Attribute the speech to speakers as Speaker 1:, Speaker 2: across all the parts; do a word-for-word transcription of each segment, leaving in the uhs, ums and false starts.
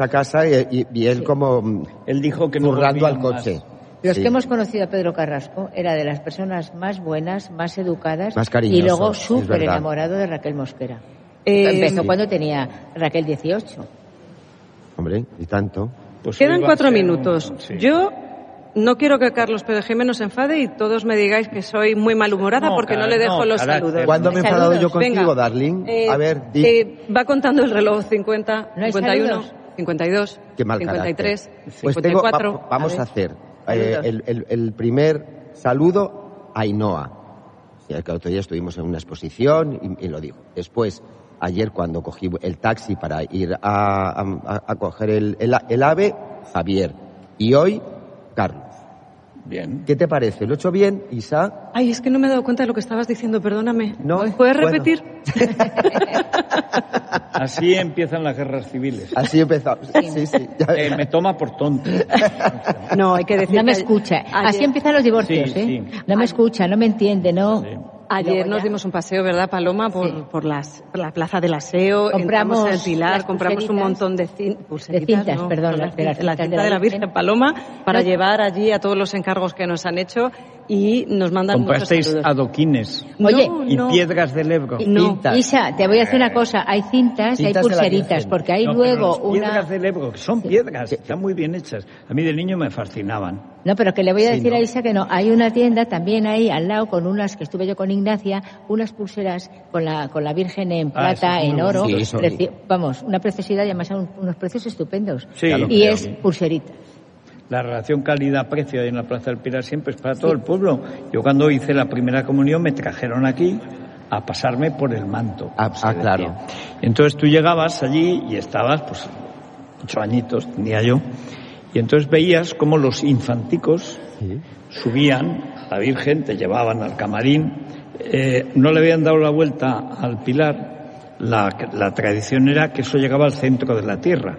Speaker 1: a casa y, y, y él
Speaker 2: Sí.
Speaker 1: como
Speaker 3: Él dijo que no
Speaker 1: currando al
Speaker 3: volvían
Speaker 1: coche.
Speaker 3: más.
Speaker 2: Los
Speaker 1: Sí.
Speaker 2: que hemos conocido a Pedro Carrasco era de las personas más buenas, más educadas
Speaker 1: Más cariñoso,
Speaker 2: y luego
Speaker 1: es
Speaker 2: súper
Speaker 1: verdad.
Speaker 2: enamorado de Raquel Mosquera.
Speaker 4: Eh,
Speaker 2: Empezó
Speaker 1: sí.
Speaker 2: cuando tenía Raquel dieciocho.
Speaker 1: Hombre, y tanto.
Speaker 3: Pues
Speaker 4: Quedan
Speaker 3: hoy va a
Speaker 4: cuatro
Speaker 3: ser un-
Speaker 4: minutos.
Speaker 3: sí.
Speaker 4: Yo no quiero que Carlos Pérez Jiménez se enfade y todos me digáis que soy muy malhumorada
Speaker 3: No,
Speaker 4: porque no
Speaker 3: cara-
Speaker 4: le dejo
Speaker 3: no,
Speaker 4: los
Speaker 3: carácter.
Speaker 4: saludos.
Speaker 1: ¿Cuándo me he enfadado yo
Speaker 2: Saludos,
Speaker 1: contigo,
Speaker 4: Venga.
Speaker 1: darling?
Speaker 4: Eh,
Speaker 1: A ver, di.
Speaker 4: eh, va contando el reloj cincuenta,
Speaker 2: ¿No hay
Speaker 4: cincuenta y uno,
Speaker 2: saludos?
Speaker 4: cincuenta y dos,
Speaker 1: Qué mal
Speaker 4: cincuenta y tres,
Speaker 1: carácter. Pues
Speaker 4: cincuenta y
Speaker 1: tengo,
Speaker 4: cuatro.
Speaker 1: va- vamos a,
Speaker 4: ver.
Speaker 1: hacer eh,
Speaker 4: Saludos.
Speaker 1: el, el- el primer saludo a Ainhoa. Sí, el otro día estuvimos en una exposición y, y lo digo. Después, ayer cuando cogí el taxi para ir a, a- a coger el, el, el AVE, Javier. Y hoy, Carlos.
Speaker 3: Bien.
Speaker 1: ¿Qué te parece? ¿Lo he hecho bien, Isa?
Speaker 4: Ay, es que no me he dado cuenta de lo que estabas diciendo, perdóname.
Speaker 1: No,
Speaker 4: ¿Puedes
Speaker 1: bueno.
Speaker 4: repetir?
Speaker 3: Así empiezan las guerras civiles.
Speaker 1: Así empezamos. Sí, sí. ya
Speaker 3: Eh,
Speaker 1: ves.
Speaker 3: me toma por tonto.
Speaker 4: No, hay que decir
Speaker 2: No me
Speaker 4: que
Speaker 2: escucha.
Speaker 4: ayer-
Speaker 2: Así empiezan los divorcios,
Speaker 3: Sí,
Speaker 2: ¿eh?
Speaker 3: sí.
Speaker 2: No me escucha, no me entiende, no.
Speaker 3: Sí.
Speaker 4: Ayer
Speaker 2: Luego
Speaker 4: nos
Speaker 2: ya.
Speaker 4: dimos un paseo, ¿verdad, Paloma? Por,
Speaker 2: Sí.
Speaker 4: por, las, por la plaza del Aseo,
Speaker 2: Compramos
Speaker 4: entramos al Pilar,
Speaker 2: las
Speaker 4: compramos un
Speaker 2: pulseritas.
Speaker 4: montón de, cin- pulseritas,
Speaker 2: De cintas,
Speaker 4: no,
Speaker 2: perdón,
Speaker 4: no,
Speaker 2: las- de
Speaker 4: la,
Speaker 2: las
Speaker 4: la
Speaker 2: cintas
Speaker 4: cinta de la Virgen Paloma para
Speaker 2: No.
Speaker 4: llevar allí a todos los encargos que nos han hecho y nos mandan muchos
Speaker 3: Comprasteis
Speaker 4: saludos.
Speaker 3: adoquines
Speaker 2: Oye,
Speaker 4: No,
Speaker 3: y
Speaker 4: no.
Speaker 3: piedras del Ebro.
Speaker 2: Y-
Speaker 4: No.
Speaker 1: Cintas.
Speaker 2: Isa, te voy a decir una cosa. Hay cintas y hay
Speaker 1: Cintas de la
Speaker 2: pulseritas,
Speaker 1: Virgen.
Speaker 2: porque hay
Speaker 3: No, pero
Speaker 2: luego
Speaker 3: las
Speaker 2: una...
Speaker 3: piedras del Ebro, que son piedras, están muy bien hechas. A mí de niño me fascinaban.
Speaker 2: No, pero que le voy a
Speaker 1: Sí,
Speaker 2: decir
Speaker 1: ¿no?
Speaker 2: a Isa que no. Hay una tienda también ahí al lado con unas que estuve yo con Ignacia, unas pulseras con la con la Virgen en
Speaker 3: Ah, eso
Speaker 2: plata,
Speaker 3: es muy
Speaker 2: en oro.
Speaker 1: bonito. Sí, eso
Speaker 2: preci- Vamos, una preciosidad y además son unos precios estupendos.
Speaker 3: Sí, ya lo
Speaker 2: y
Speaker 3: creo.
Speaker 2: es pulserita.
Speaker 3: La relación calidad-precio ahí en la Plaza del Pilar siempre es para todo el pueblo. Yo cuando hice la primera comunión me trajeron aquí a pasarme por el manto.
Speaker 1: Ah,
Speaker 3: como se
Speaker 1: ah,
Speaker 3: decía.
Speaker 1: claro.
Speaker 3: Entonces tú llegabas allí y estabas, pues, ocho añitos tenía yo, y entonces veías cómo los infanticos
Speaker 1: Sí.
Speaker 3: subían a la Virgen, te llevaban al camarín, eh, no le habían dado la vuelta al Pilar, la, la tradición era que eso llegaba al centro de la tierra.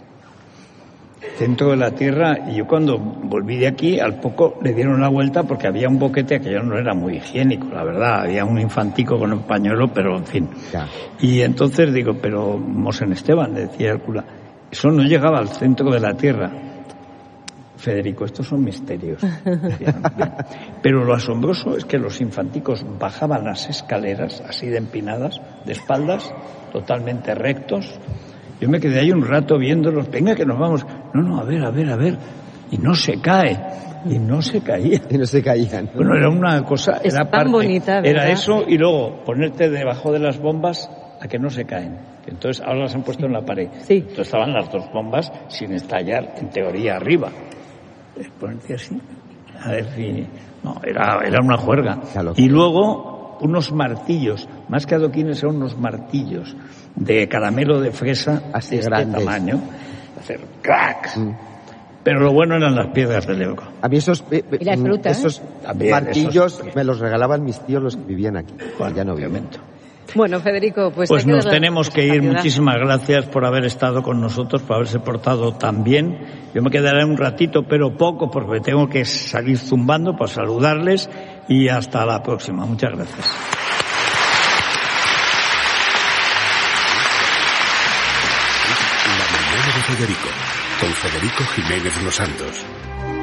Speaker 3: Centro de la tierra, y yo cuando volví de aquí, al poco le dieron la vuelta porque había un boquete que ya no era muy higiénico, la verdad, había un infantico con un pañuelo, pero en fin.
Speaker 1: Ya.
Speaker 3: Y entonces digo, pero Mosén Esteban, decía el cura, eso no llegaba al centro de la tierra. Federico, estos son misterios. Decían, bien. Pero lo asombroso es que los infanticos bajaban las escaleras, así de empinadas, de espaldas, totalmente rectos. Yo me quedé ahí un rato viéndolos, venga que nos vamos. No, no, a ver, a ver, a ver. Y no se cae. Y no se caía.
Speaker 1: Y no se caían.
Speaker 3: Bueno, era una cosa,
Speaker 4: Es
Speaker 3: era
Speaker 4: tan
Speaker 3: parte.
Speaker 4: bonita, ¿verdad?
Speaker 3: Era eso y luego ponerte debajo de las bombas a que no se caen. Entonces ahora las han puesto en la pared.
Speaker 4: Sí.
Speaker 3: Entonces estaban las dos bombas sin estallar, en teoría, arriba. Eh, Ponerte así. A ver si... No, era, era una juerga.
Speaker 1: Ya lo-
Speaker 3: Y luego unos martillos, más que adoquines eran unos martillos de caramelo de fresa
Speaker 1: Así
Speaker 3: de este
Speaker 1: grandes.
Speaker 3: tamaño. Hacer cracks.
Speaker 1: Mm.
Speaker 3: Pero lo bueno eran las piedras del Ebro.
Speaker 1: A mí esos, eh,
Speaker 2: Y la
Speaker 1: mm,
Speaker 2: fruta, ¿eh?
Speaker 1: esos
Speaker 3: También,
Speaker 1: martillos
Speaker 3: esos-
Speaker 1: me los regalaban mis tíos los que vivían aquí.
Speaker 3: Bueno,
Speaker 1: ya no viven.
Speaker 3: obviamente.
Speaker 4: Bueno, Federico, pues...
Speaker 3: Pues
Speaker 4: hay que
Speaker 3: nos
Speaker 4: darle
Speaker 3: tenemos
Speaker 4: las
Speaker 3: que ir.
Speaker 4: gracias.
Speaker 3: Muchísimas gracias por haber estado con nosotros, por haberse portado tan bien. Yo me quedaré un ratito, pero poco, porque tengo que salir zumbando para saludarles y hasta la próxima. Muchas gracias.
Speaker 5: La mañana de Federico, con Federico Jiménez Los Santos.